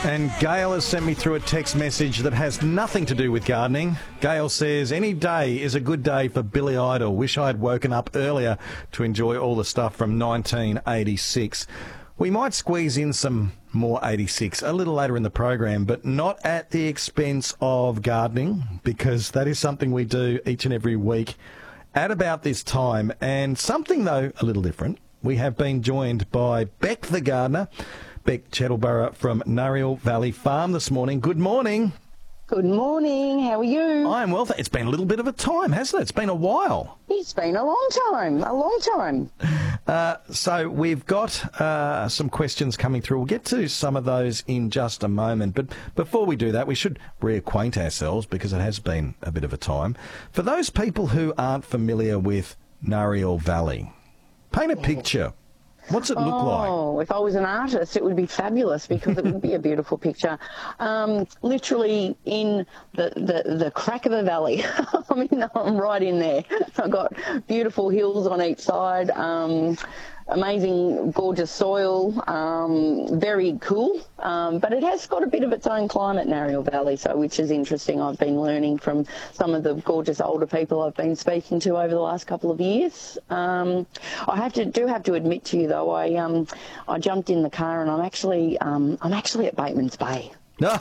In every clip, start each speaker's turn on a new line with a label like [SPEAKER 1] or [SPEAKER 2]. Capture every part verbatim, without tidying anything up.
[SPEAKER 1] And Gail has sent me through a text message that has nothing to do with gardening. Gail says, any day is a good day for Billy Idol. Wish I had woken up earlier to enjoy all the stuff from nineteen eighty-six. We might squeeze in some more eighty-six a little later in the program, but not at the expense of gardening, because that is something we do each and every week at about this time. And something, though, a little different. We have been joined by Beck the gardener, Beck Chettleborough from Nariel Valley Farm this morning. Good morning.
[SPEAKER 2] Good morning. How are you?
[SPEAKER 1] I am well. It's been a little bit of a time, hasn't it? It's been a while.
[SPEAKER 2] It's been a long time, a long time.
[SPEAKER 1] Uh, so we've got uh, some questions coming through. We'll get to some of those in just a moment. But before we do that, we should reacquaint ourselves because it has been a bit of a time. For those people who aren't familiar with Nariel Valley, paint a picture. What's it look
[SPEAKER 2] oh,
[SPEAKER 1] like?
[SPEAKER 2] Oh, if I was an artist, it would be fabulous because it would be a beautiful picture. Um, literally in the, the, the crack of a valley. I mean, I'm right in there. I've got beautiful hills on each side, um, amazing, gorgeous soil, um, very cool. Um, but it has got a bit of its own climate, Nariel Valley, so which is interesting. I've been learning from some of the gorgeous older people I've been speaking to over the last couple of years. Um, I have to do have to admit to you though, I um, I jumped in the car and I'm actually um, I'm actually at Bateman's Bay.
[SPEAKER 1] No,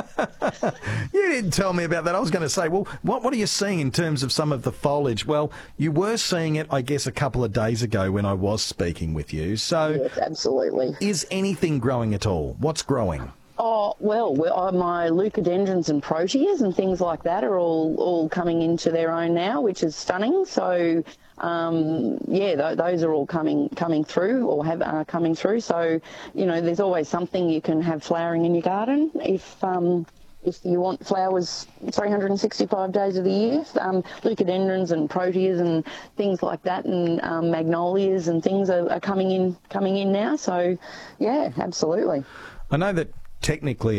[SPEAKER 1] you didn't tell me about that. I was going to say, well, what what are you seeing in terms of some of the foliage? Well, you were seeing it, I guess, a couple of days ago when I was speaking with you. So,
[SPEAKER 2] yes, absolutely.
[SPEAKER 1] Is anything growing at all? What's growing?
[SPEAKER 2] Oh, well, well, my leucadendrons and proteas and things like that are all, all coming into their own now, which is stunning. So, um, yeah, th- those are all coming coming through or have are coming through. So, you know, there's always something you can have flowering in your garden if um, if you want flowers three hundred sixty-five days of the year. Um, leucadendrons and proteas and things like that, and um, magnolias and things are, are coming in coming in now. So, yeah, absolutely.
[SPEAKER 1] I know that technically